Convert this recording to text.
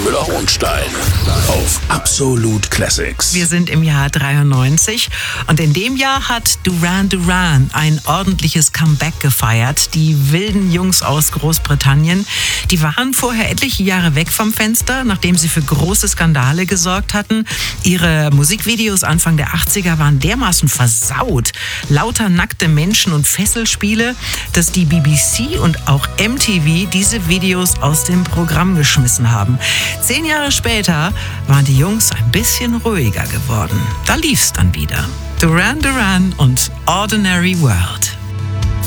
Müller-Hohenstein auf Absolut Classics. Wir sind im Jahr 93 und in dem Jahr hat Duran Duran ein ordentliches Comeback gefeiert. Die wilden Jungs aus Großbritannien, die waren vorher etliche Jahre weg vom Fenster, nachdem sie für große Skandale gesorgt hatten. Ihre Musikvideos Anfang der 80er waren dermaßen versaut. Lauter nackte Menschen und Fesselspiele, dass die BBC und auch MTV diese Videos aus dem Programm geschmissen haben. 10 Jahre später waren die Jungs ein bisschen ruhiger geworden. Da lief's dann wieder. Duran Duran und Ordinary World.